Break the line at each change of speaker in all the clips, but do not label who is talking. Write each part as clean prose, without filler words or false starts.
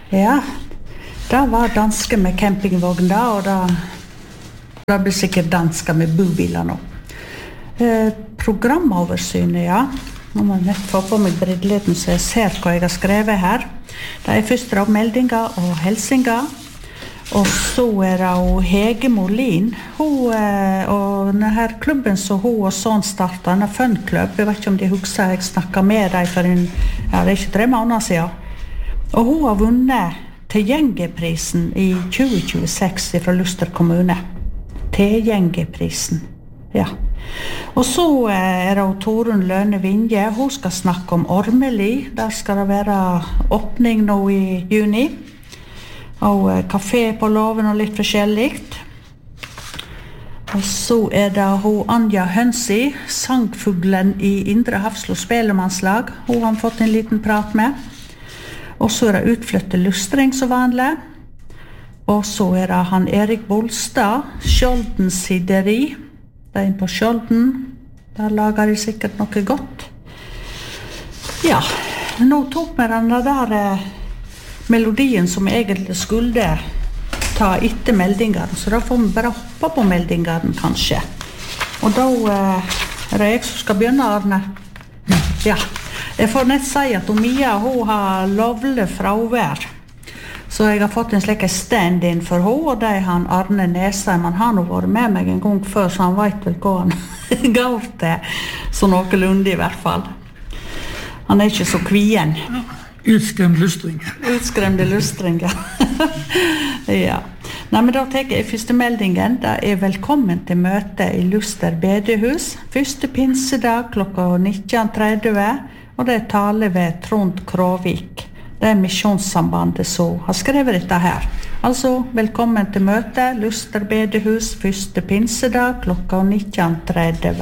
Ja, det var danske med campingvogn da, og det blir sikkert danske med bobiler nå. Programoversynet, ja. Nå må jeg nett få på meg brilleten så jeg ser hva jeg har skrevet her. Det først da meldinger og helsinger. Og så det Hege Molin. Hun, og denne klubben som hun og sånn startet, denne Fun-klubb, jeg vet ikke om de husker, jeg snakket med dem for det ikke 3 måneder siden. Og hun har vunnet Tilgjengeprisen i 2026 fra Luster kommune. Tilgjengeprisen, ja. Og så det Torunn Lønne Vinje, hun skal snakke om Ormeli. Der skal det være åpning nå i juni. Og kafé på Låven og litt forskjelligt. Og så det hun Anja Hønsi, sangfuglen i Indre Hafslo Spelemannslag. Hun har fått en liten prat med. Og så det utflytte lustring som vanlig. Og så det han Erik Bolstad, Skjolden sideri. Det på Skjolden. Der lager de sikkert noe godt. Ja, nå tok vi den der melodien som egentlig skulle ta etter meldingene. Så da får vi bare hoppe på meldingene kanskje. Og da det jeg som skal begynne, Arne. Ja. Jeg får nett si at Mia, hun har lovlig fravær. Så jeg har fått en slik stand-in for henne, og det han Arne Nesheim. Han har nå vært med meg en gang før, så han vet vel hva han går til. Så noenlunde i hvert fall. Han ikke så kvien.
Utskremt lustring.
Utskremte lustring, ja. Ja. Nei, men da tenker jeg første meldingen. Det velkommen til møte i Luster bedehus. Første pinsedag klokka 19.30. Og det tale ved Trond Kråvik. Det Misjonssambandet som har skrevet dette her. Altså, velkommen til møte, Luster bedehus, første pinsedag, klokka 19.30.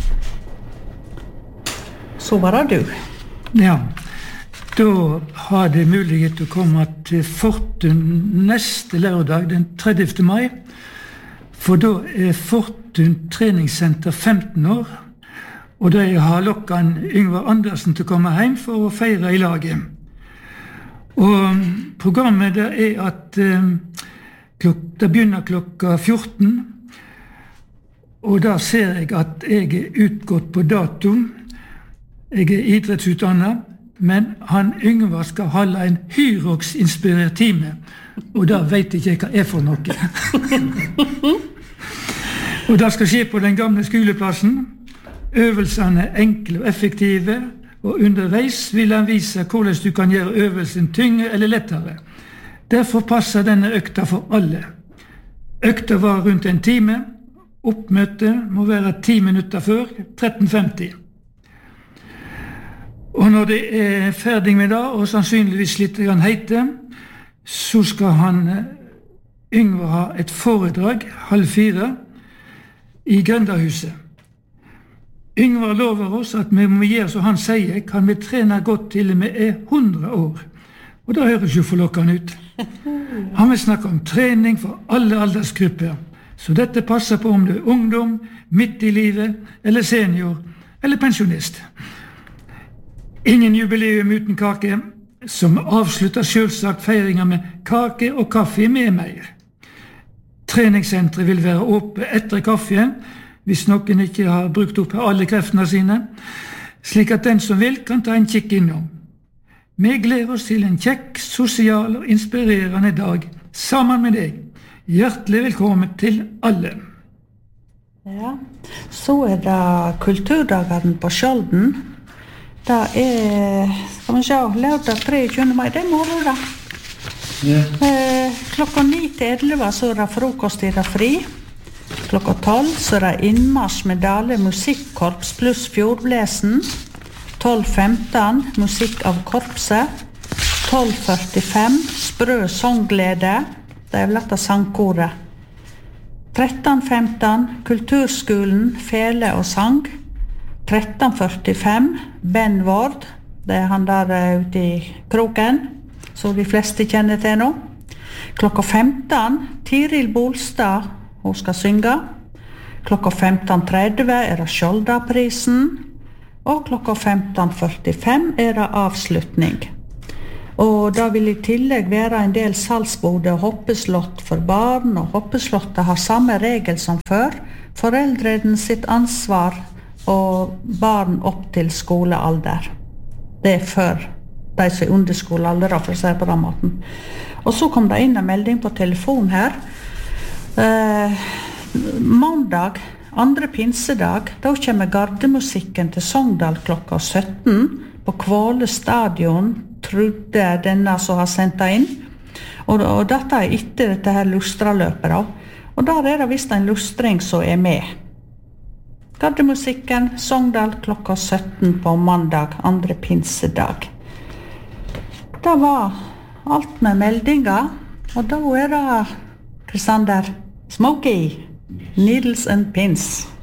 Så var det du.
Ja, da har det mulighet til å komme til Fortun neste lørdag, den 30. mai. For da Fortun treningssenter 15 år. Og de har lokket Yngvar Andersen til å komme hjem for å feire i laget. Og programmet det at det begynner klokka 14. Og da ser jeg at jeg utgått på dato. Jeg idrettsutdannet, men han Yngvar skal holde en Hyrox-inspirert time. Og da vet jeg ikke hva for noe. Og det skal skje på den gamle skoleplassen. Øvelsene enkle og effektive, og underveis vil han vise hvordan du kan gjøre øvelsen tyngre eller lettere. Derfor passer denne økta for alle. Økta var rundt en time. Oppmøtet må være 10 minutter før, 13.50. Og når det ferdig med det, og sannsynligvis litt heite, så skal han Yngvar ha et foredrag 3:30 i Grøndahuset. Yngvar lover oss at vi må gjøre som han sier, kan vi trene godt til vi 100 år. Og det høres jo forlokkende ut. Han vil snakke om trening for alle aldersgrupper, så dette passer på om du ungdom, midt i livet, eller senior, eller pensjonist. Ingen jubileum uten kake, som avslutter selvsagt feiringen med kake og kaffe med mer. Treningssentret vil være åpent etter kaffe, hvis noen ikke har brukt opp alle kreftene sine, slik at den som vil kan ta en kikk innom. Vi gleder oss til en kjekk, sosial og inspirerende dag sammen med deg. Hjertelig velkommen til alle.
Ja, så det kulturdagene på Skjolden. Det skal vi se, lørdag 23. mai, det er morgen da. Klokka 9-11 så det frokost i det fri. Klokka 12 så det innmarsj med Dale musikkorps pluss fjordblesen. 12.15 musikk av korpset. 12.45 sprø sangglede. Det vel dette sangkoret. 13.15 kulturskolen, fele og sang. 13.45 Ben Ward. Det han der ute i kroken, så de fleste kjenner til nå. Klokka 15 Tiril Bolstad, hun skal synge. Klokka 15.30 det Skjoldaprisen. Og klokka 15.45 det avslutning. Og da vil I tillegg være en del salgsbode og hoppeslott for barn, og hoppeslottet har samme regel som før. Foreldrene sitt ansvar og barn opp til skolealder. Det før de som under skolealder, for å si på den måten. Og så kom det inn en melding på telefon her. Mandag, andre pinsedag, da kommer gardemusikken til Sogndal klokka 17 på Kvåle stadion, trodde denne som har sendt det inn. Og dette etter dette her lustraløpet da. Og der det visst en lustring som med. Gardemusikken, Sogndal klokka 17 på mandag, andre pinsedag. Det var alt med meldinger, og da det Kristander Smokey, Needles and Pins.